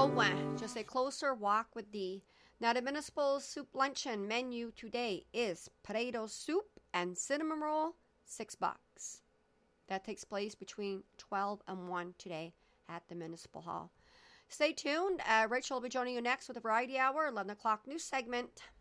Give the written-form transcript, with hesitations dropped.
going. Just a closer walk with D. Now, the municipal soup luncheon menu today is potato soup and cinnamon roll, $6. That takes place between 12 and 1 today at the Municipal Hall. Stay tuned. Rachel will be joining you next with a Variety Hour, 11 o'clock news segment.